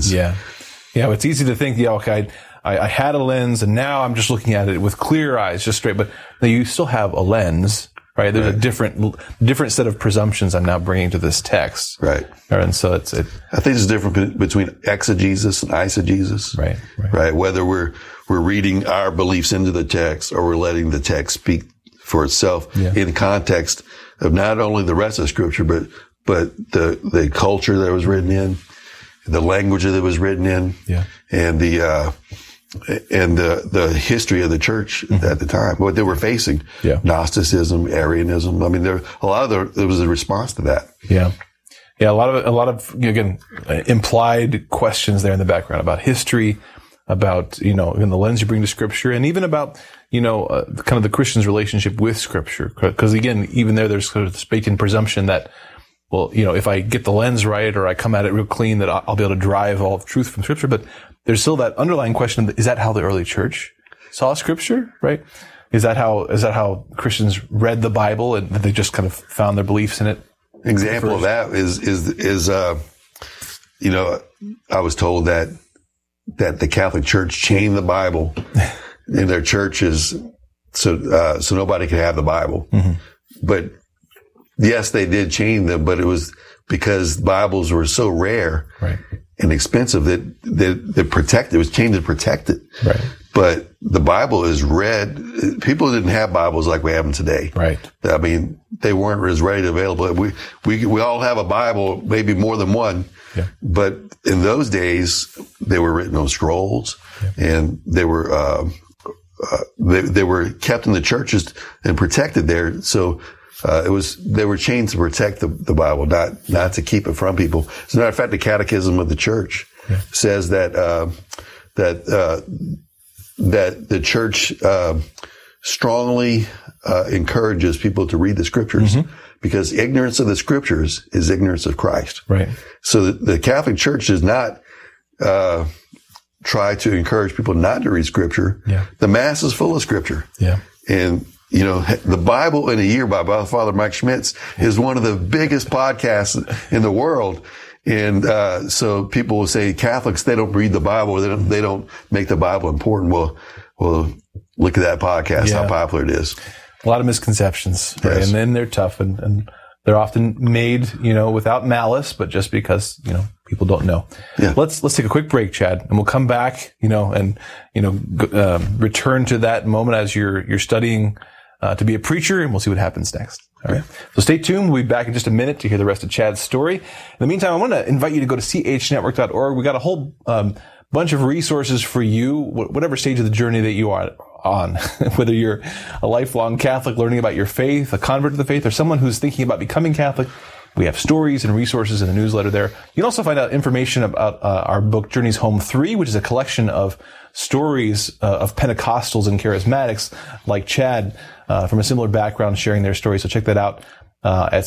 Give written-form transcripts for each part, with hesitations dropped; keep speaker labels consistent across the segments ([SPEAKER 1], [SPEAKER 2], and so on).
[SPEAKER 1] lens.
[SPEAKER 2] Yeah. Yeah. It's easy to think, okay, I had a lens and now I'm just looking at it with clear eyes, just straight, but you still have a lens, right? There's a different set of presumptions I'm now bringing to this text.
[SPEAKER 1] Right.
[SPEAKER 2] And so I
[SPEAKER 1] think there's a difference between exegesis and eisegesis.
[SPEAKER 2] Right.
[SPEAKER 1] Whether we're reading our beliefs into the text or we're letting the text speak for itself in context of not only the rest of Scripture, but the culture that it was written in, the language that it was written in, and the history of the church at the time, what they were facing, Gnosticism, Arianism. I mean, there was a response to that.
[SPEAKER 2] Yeah. A lot of again, implied questions there in the background about history, about, in the lens you bring to Scripture, and even about, kind of the Christian's relationship with Scripture. Because again, even there's sort of this baked-in presumption that, well, if I get the lens right or I come at it real clean, that I'll be able to derive all of truth from Scripture. But there's still that underlying question: is that how the early church saw Scripture? Right? Is that how Christians read the Bible and they just kind of found their beliefs in it?
[SPEAKER 1] Example of that is I was told that the Catholic Church chained the Bible in their churches so nobody could have the Bible. Mm-hmm. But yes, they did chain them, but it was because Bibles were so rare and expensive that it was chained to protect it. Right. But the Bible is read. People didn't have Bibles like we have them today. Right. I mean, they weren't as readily available. We all have a Bible, maybe more than one. Yeah. But in those days, they were written on scrolls, and they were kept in the churches and protected there. So they were chained to protect the Bible, not to keep it from people. As a matter of fact, the Catechism of the Church says that the Church strongly encourages people to read the Scriptures, because ignorance of the Scriptures is ignorance of Christ. Right. So the Catholic Church does not try to encourage people not to read Scripture. Yeah. The Mass is full of Scripture. Yeah. And the Bible in a Year by Father Mike Schmitz is one of the biggest podcasts in the world. And so people will say Catholics, they don't read the Bible, or they don't make the Bible important. Well, look at that podcast, how popular it is.
[SPEAKER 2] A lot of misconceptions, right? And then they're tough, and they're often made, without malice, but just because, people don't know. Yeah. Let's take a quick break, Chad, and we'll come back, and return to that moment as you're studying to be a preacher, and we'll see what happens next. All right. So stay tuned. We'll be back in just a minute to hear the rest of Chad's story. In the meantime, I want to invite you to go to chnetwork.org. We got a whole bunch of resources for you, whatever stage of the journey that you are on, whether you're a lifelong Catholic learning about your faith, a convert to the faith, or someone who's thinking about becoming Catholic. We have stories and resources in the newsletter there. You can also find out information about our book, Journeys Home 3, which is a collection of stories of Pentecostals and Charismatics like Chad from a similar background sharing their stories. So check that out at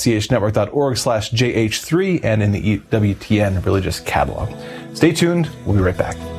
[SPEAKER 2] chnetwork.org/JH3 and in the EWTN Religious Catalog. Stay tuned. We'll be right back.